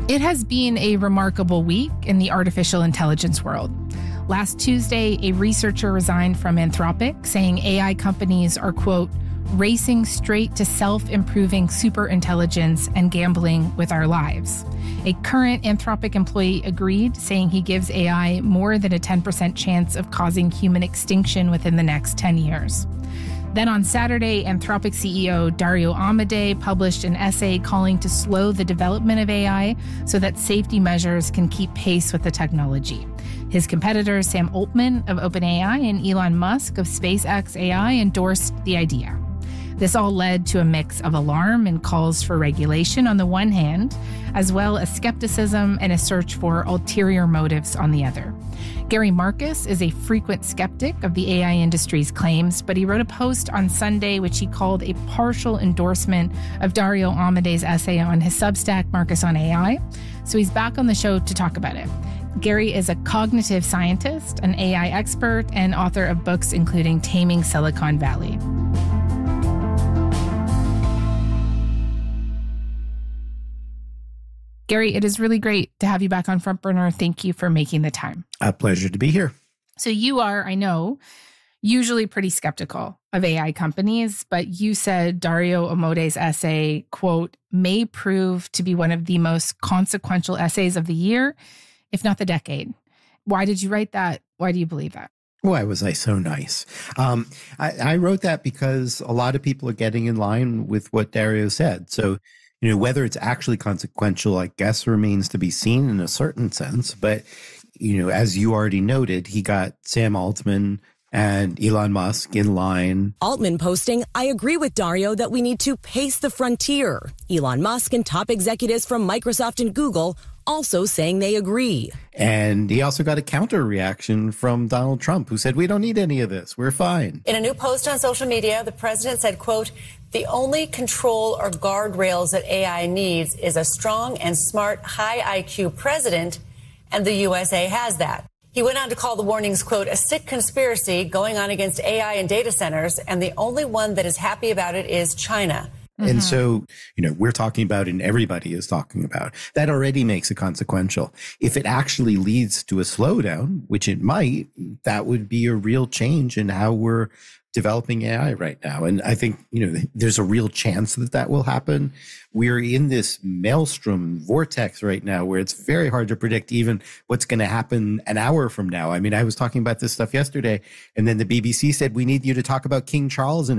It has been a remarkable week in the artificial intelligence world. Last Tuesday, a researcher resigned from Anthropic, saying AI companies are, quote, racing straight to self-improving superintelligence and gambling with our lives. A current Anthropic employee agreed, saying he gives AI more than a 10% chance of causing human extinction within the next 10 years. Then on Saturday, Anthropic CEO Dario Amodei published an essay calling to slow the development of AI so that safety measures can keep pace with the technology. His competitors, Sam Altman of OpenAI and Elon Musk of SpaceX AI, endorsed the idea. This all led to a mix of alarm and calls for regulation on the one hand, as well as skepticism and a search for ulterior motives on the other. Gary Marcus is a frequent skeptic of the AI industry's claims, but he wrote a post on Sunday which he called a partial endorsement of Dario Amodei's essay on his Substack, Marcus on AI. So he's back on the show to talk about it. Gary is a cognitive scientist, an AI expert, and author of books including Taming Silicon Valley. Gary, it is really great to have you back on Front Burner. Thank you for making the time. A pleasure to be here. So you are, I know, usually pretty skeptical of AI companies, but you said Dario Amodei's essay, quote, may prove to be one of the most consequential essays of the year, if not the decade. Why did you write that? Why do you believe that? Why was I so nice? I wrote that because a lot of people are getting in line with what Dario said. So, whether it's actually consequential, I guess, remains to be seen in a certain sense. But, as you already noted, he got Sam Altman and Elon Musk in line. Altman posting, I agree with Dario that we need to pace the frontier. Elon Musk and top executives from Microsoft and Google also saying they agree. And he also got a counter reaction from Donald Trump, who said, we don't need any of this. We're fine. In a new post on social media, the president said, quote, the only control or guardrails that AI needs is a strong and smart, high IQ president, and the USA has that. He went on to call the warnings, quote, a sick conspiracy going on against AI and data centers, and the only one that is happy about it is China. And so, we're talking about, and everybody is talking about, that already makes it consequential. If it actually leads to a slowdown, which it might, that would be a real change in how we're developing AI right now. And I think, there's a real chance that that will happen. We're in this maelstrom vortex right now where it's very hard to predict even what's going to happen an hour from now. I mean, I was talking about this stuff yesterday, and then the BBC said, we need you to talk about King Charles in